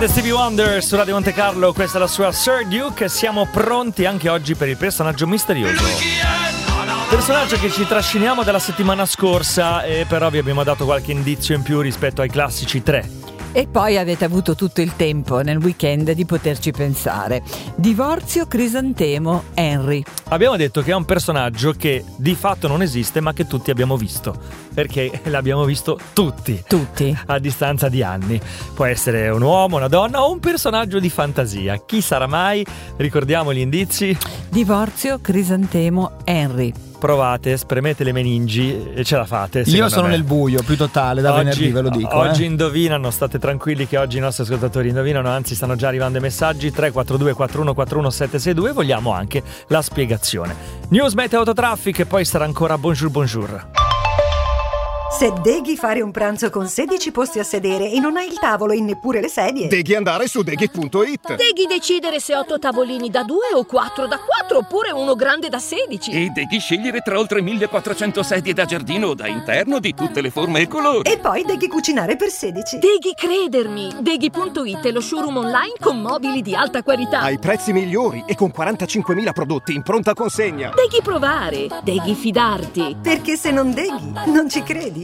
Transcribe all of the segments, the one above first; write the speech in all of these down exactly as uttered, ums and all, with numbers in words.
grande Stevie Wonder su Radio Monte Carlo, questa è la sua Sir Duke. Siamo pronti anche oggi per il personaggio misterioso. Personaggio che ci trasciniamo dalla settimana scorsa, e però vi abbiamo dato qualche indizio in più rispetto ai classici tre. E poi avete avuto tutto il tempo nel weekend di poterci pensare. Divorzio, Crisantemo, Henry. Abbiamo detto che è un personaggio che di fatto non esiste, ma che tutti abbiamo visto, perché l'abbiamo visto tutti. Tutti. A distanza di anni. Può essere un uomo, una donna o un personaggio di fantasia. Chi sarà mai? Ricordiamo gli indizi. Divorzio, Crisantemo, Henry. Provate, spremete le meningi e ce la fate. Io sono me. nel buio più totale da oggi, venerdì, ve lo dico. Oggi eh. indovinano, state tranquilli che oggi i nostri ascoltatori indovinano, anzi stanno già arrivando i messaggi. Tre quattro due quattro uno quattro uno sette sei due. Vogliamo anche la spiegazione. News, meteo, autotraffic e poi sarà ancora bonjour bonjour. Se deghi fare un pranzo con sedici posti a sedere e non hai il tavolo e neppure le sedie, Deghi andare su deghi punto it. Deghi decidere se otto tavolini da due o quattro da quattro oppure uno grande da sedici. E deghi scegliere tra oltre millequattrocento sedie da giardino o da interno di tutte le forme e colori. e poi deghi cucinare per sedici. Deghi credermi. Deghi punto it è lo showroom online con mobili di alta qualità. Ai prezzi migliori e con quarantacinquemila prodotti in pronta consegna. Deghi provare. Deghi fidarti. Perché se non deghi, non ci credi.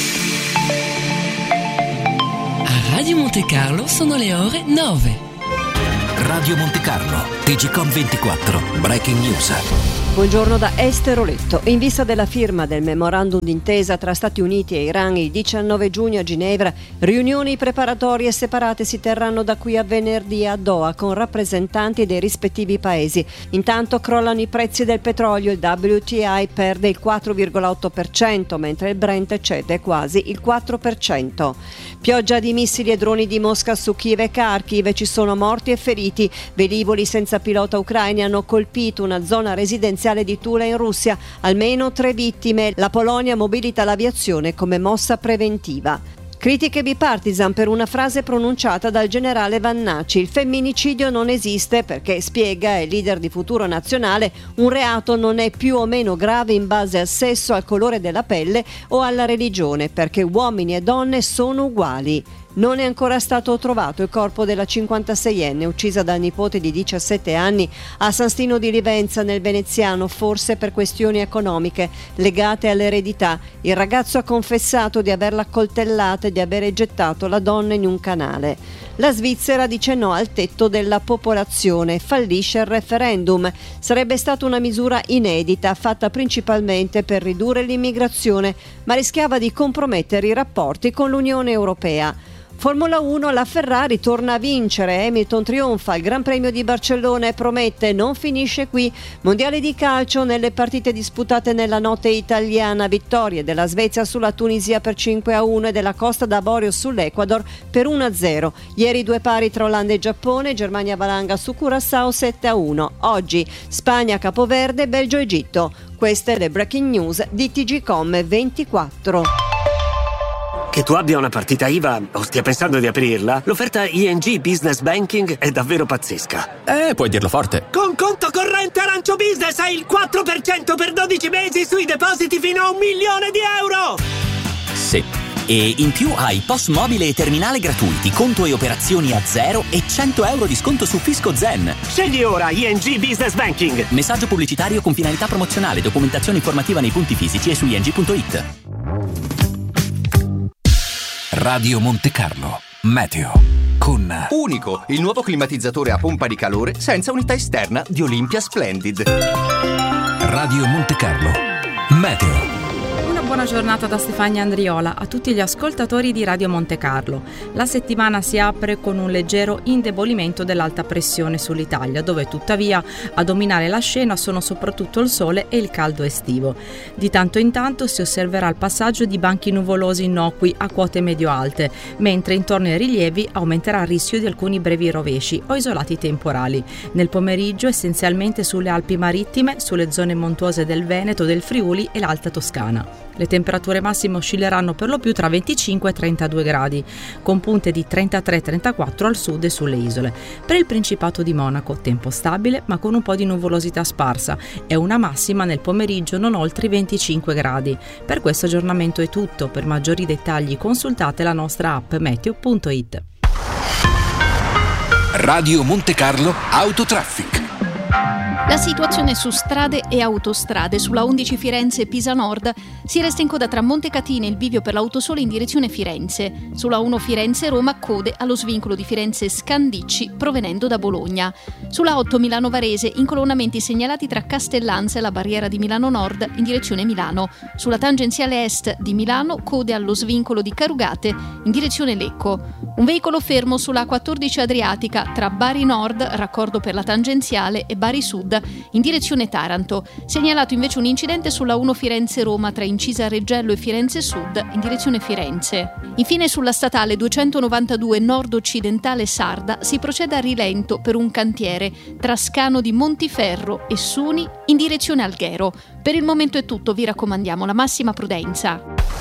A Radio Monte Carlo sono le ore nove. Radio Monte Carlo, T G Com ventiquattro, Breaking News. Buongiorno da Esther Oletto. In vista della firma del memorandum d'intesa tra Stati Uniti e Iran il diciannove giugno a Ginevra, riunioni preparatorie separate si terranno da qui a venerdì a Doha con rappresentanti dei rispettivi paesi. Intanto crollano i prezzi del petrolio, il W T I perde il quattro virgola otto per cento mentre il Brent cede quasi il quattro per cento. Pioggia di missili e droni di Mosca su Kiev e Kharkiv, ci sono morti e feriti. Velivoli senza pilota ucraini hanno colpito una zona residenziale di Tula in Russia, almeno tre vittime. La Polonia mobilita l'aviazione come mossa preventiva. Critiche bipartisan per una frase pronunciata dal generale Vannacci. Il femminicidio non esiste perché, spiega il leader di Futuro Nazionale, un reato non è più o meno grave in base al sesso, al colore della pelle o alla religione, perché uomini e donne sono uguali. Non è ancora stato trovato il corpo della cinquantaseienne uccisa dal nipote di diciassette anni a San Stino di Livenza nel Veneziano, forse per questioni economiche legate all'eredità. Il ragazzo ha confessato di averla accoltellata e di aver gettato la donna in un canale. La Svizzera dice no al tetto della popolazione, fallisce il referendum. Sarebbe stata una misura inedita, fatta principalmente per ridurre l'immigrazione, ma rischiava di compromettere i rapporti con l'Unione Europea. Formula uno, la Ferrari torna a vincere, Hamilton trionfa, il Gran Premio di Barcellona e promette, non finisce qui. Mondiale di calcio, nelle partite disputate nella notte italiana, vittorie della Svezia sulla Tunisia per cinque a uno e della Costa d'Avorio sull'Ecuador per uno a zero. Ieri due pari tra Olanda e Giappone, Germania valanga su Curaçao sette a uno. Oggi Spagna Capoverde, Belgio Egitto. Queste le breaking news di T G Com ventiquattro. Che tu abbia una partita I V A o stia pensando di aprirla, l'offerta I N G Business Banking è davvero pazzesca. Eh, puoi dirlo forte. Con conto corrente Arancio Business hai il quattro per cento per dodici mesi sui depositi fino a un milione di euro! Sì. E in più hai P O S mobile e terminale gratuiti, conto e operazioni a zero e cento euro di sconto su Fisco Zen. Scegli ora I N G Business Banking. Messaggio pubblicitario con finalità promozionale, documentazione informativa nei punti fisici e su I N G punto it. Radio Monte Carlo, meteo, con Unico, il nuovo climatizzatore a pompa di calore senza unità esterna di Olympia Splendid. Radio Monte Carlo, meteo. Buona giornata da Stefania Andriola a tutti gli ascoltatori di Radio Monte Carlo. La settimana si apre con un leggero indebolimento dell'alta pressione sull'Italia, dove tuttavia a dominare la scena sono soprattutto il sole e il caldo estivo. Di tanto in tanto si osserverà il passaggio di banchi nuvolosi innocui a quote medio-alte, mentre intorno ai rilievi aumenterà il rischio di alcuni brevi rovesci o isolati temporali. Nel pomeriggio essenzialmente sulle Alpi marittime, sulle zone montuose del Veneto, del Friuli e l'Alta Toscana. Le temperature massime oscilleranno per lo più tra venticinque e trentadue gradi, con punte di trentatré trentaquattro al sud e sulle isole. Per il Principato di Monaco, tempo stabile ma con un po' di nuvolosità sparsa e una massima nel pomeriggio non oltre i venticinque gradi. Per questo aggiornamento è tutto. Per maggiori dettagli consultate la nostra app meteo punto it. Radio Monte Carlo Autotraffic. La situazione su strade e autostrade. Sulla undici Firenze-Pisa Nord si resta in coda tra Montecatini e il bivio per l'autosole in direzione Firenze. Sulla uno Firenze-Roma code allo svincolo di Firenze-Scandicci provenendo da Bologna. Sulla otto Milano-Varese incolonnamenti segnalati tra Castellanza e la barriera di Milano Nord in direzione Milano. Sulla tangenziale est di Milano code allo svincolo di Carugate in direzione Lecco. Un veicolo fermo sulla quattordici Adriatica tra Bari Nord, raccordo per la tangenziale, e Bari Sud in direzione Taranto. Segnalato invece un incidente sulla uno Firenze-Roma tra Incisa Reggello e Firenze Sud in direzione Firenze. Infine sulla statale duecentonovantadue nord-occidentale Sarda si procede a rilento per un cantiere tra Scano di Montiferro e Suni in direzione Alghero. Per il momento è tutto, vi raccomandiamo la massima prudenza.